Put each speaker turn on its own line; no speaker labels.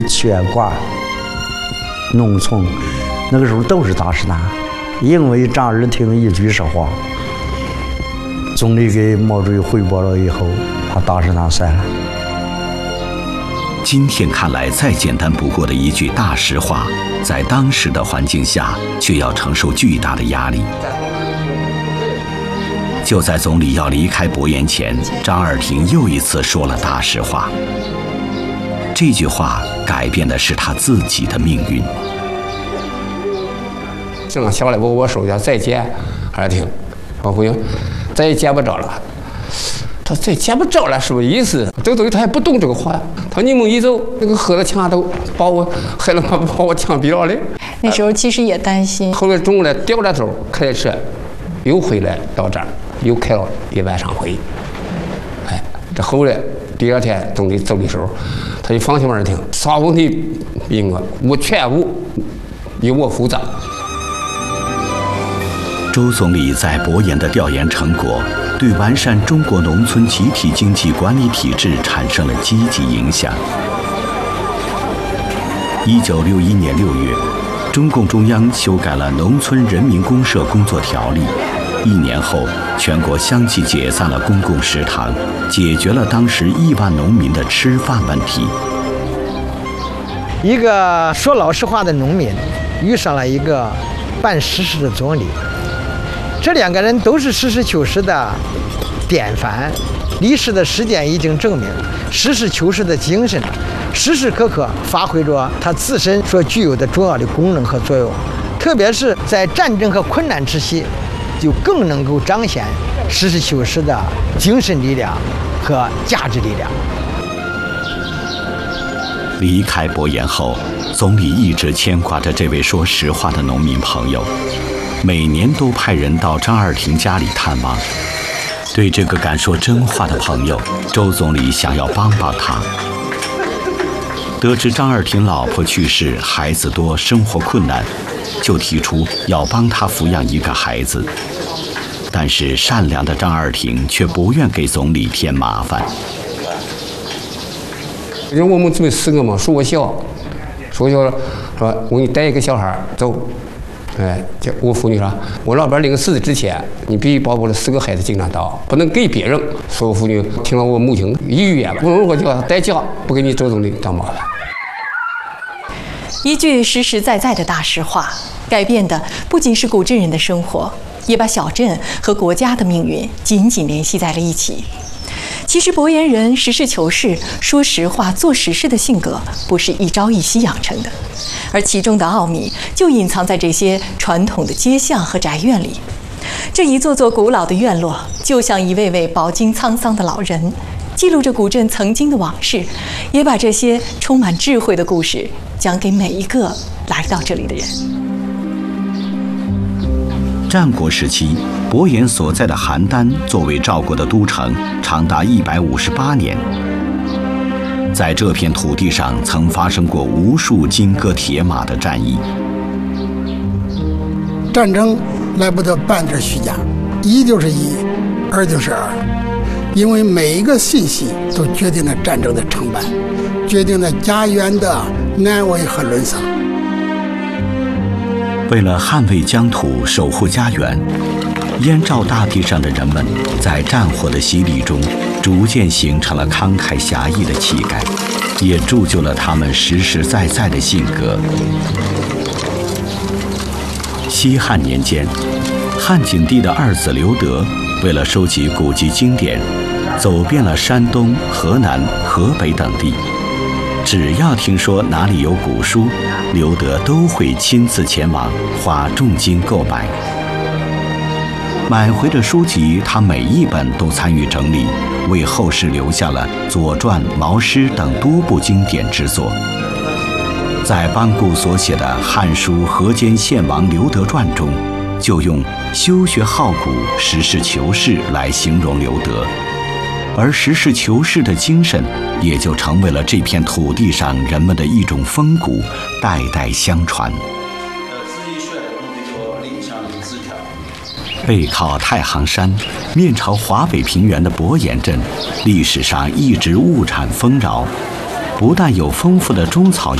全国农村那个时候都是大石难，因为张二廷一句实话，总理给毛主席汇报了以后，把大石难删了。
今天看来再简单不过的一句大实话，在当时的环境下却要承受巨大的压力。就在总理要离开博研前，张二廷又一次说了大实话。这句话改变的是他自己的命运。
正下来我手下再见，二廷，我回去再也见不着了。他再见不着了什么意思？这个东西他还不懂这个话。他你们一走，那个河的墙都把我害了，把我枪毙了嘞。
那时候其实也担心。
后来中午来掉了头，开车又回来到这儿，又开了一晚上会。哎，这后来第二天总理走的时候，他就放心二廷，啥问题应我全部由我负责。
周总理在博研的调研成果，对完善中国农村集体经济管理体制产生了积极影响。1961年6月，中共中央修改了《农村人民公社工作条例》，1年后，全国相继解散了公共食堂，解决了当时亿万农民的吃饭问题。
一个说老实话的农民，遇上了一个办实事的总理。这两个人都是实事求是的典范，历史的实践已经证明，实事求是的精神时时刻刻发挥着它自身所具有的重要的功能和作用，特别是在战争和困难之际，就更能够彰显实事求是的精神力量和价值力量。
离开博研后，总理一直牵挂着这位说实话的农民朋友。每年都派人到张二廷家里探望。对这个敢说真话的朋友，周总理想要帮帮他。得知张二廷老婆去世，孩子多，生活困难，就提出要帮他抚养一个孩子。但是善良的张二廷却不愿给总理添麻烦。
因为我们准备4个嘛，说我小，说我给你带一个小孩走。哎，我妇女说，我老伴临死之前，你必须把我的4个孩子经常到，不能给别人。所有妇女听了我母亲一语言，不能我叫代价，不给你周总理当麻烦。
一句实实在在的大实话，改变的不仅是古镇人的生活，也把小镇和国家的命运紧紧联系在了一起。其实博研人实事求是、说实话、做实事的性格，不是一朝一夕养成的，而其中的奥秘就隐藏在这些传统的街巷和宅院里。这一座座古老的院落，就像一位位饱经沧桑的老人，记录着古镇曾经的往事，也把这些充满智慧的故事讲给每一个来到这里的人。
战国时期，博研所在的邯郸作为赵国的都城，长达158年。在这片土地上，曾发生过无数金戈铁马的战役。
战争来不得半点虚假，一就是一，二就是二，因为每一个信息都决定了战争的成败，决定了家园的安危和沦丧。
为了捍卫疆土、守护家园，燕赵大地上的人们在战火的洗礼中，逐渐形成了慷慨侠义的气概，也铸就了他们实实在在的性格。西汉年间，汉景帝的二子刘德为了收集古籍经典，走遍了山东、河南、河北等地。只要听说哪里有古书，刘德都会亲自前往，花重金购买。买回的书籍，他每一本都参与整理，为后世留下了《左传》《毛诗》等多部经典之作。在班固所写的《汉书·河间献王刘德传》中，就用修学好古、实事求是来形容刘德。而实事求是的精神，也就成为了这片土地上人们的一种风骨，代代相传。背靠太行山，面朝华北平原的博研镇，历史上一直物产丰饶。 不但有丰富的中草